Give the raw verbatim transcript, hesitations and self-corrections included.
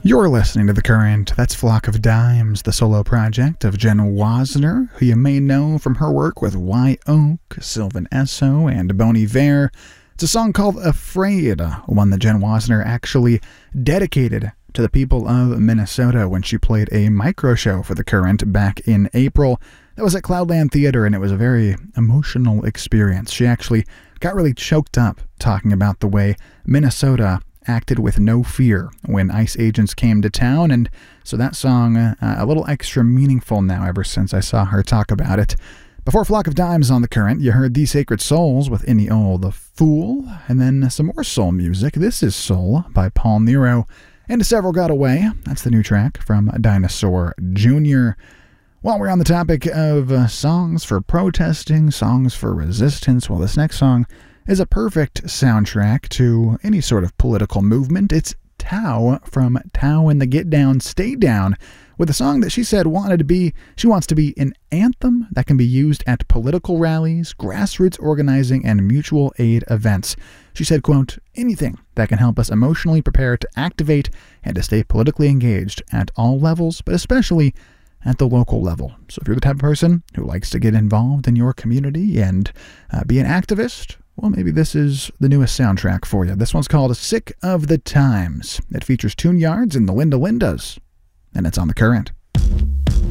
You're listening to The Current. That's Flock of Dimes, the solo project of Jen Wasner, who you may know from her work with Wye Oak, Sylvan Esso, and Bon Iver. It's a song called Afraid, one that Jen Wasner actually dedicated to the people of Minnesota when she played a micro show for The Current back in April. That was at Cloudland Theater, and it was a very emotional experience. She actually got really choked up talking about the way Minnesota acted with no fear when ICE agents came to town, and so that song uh, a little extra meaningful now ever since I saw her talk about it. Before Flock of Dimes on The Current, you heard The Sacred Souls with Any Old Fool, and then some more soul music. This is Soul by Paul Nero, and Several Got Away. That's the new track from Dinosaur Junior While we're on the topic of uh, songs for protesting, songs for resistance, well, this next song is a perfect soundtrack to any sort of political movement. It's Tao from Tao and the Get Down, Stay Down, with a song that she said wanted to be, she wants to be an anthem that can be used at political rallies, grassroots organizing, and mutual aid events. She said, quote, anything that can help us emotionally prepare to activate and to stay politically engaged at all levels, but especially at the local level. So if you're the type of person who likes to get involved in your community and uh, be an activist, well, maybe this is the newest soundtrack for you. This one's called Sick of the Times. It features Tune Yards and the Linda Lindas, and it's on The Current.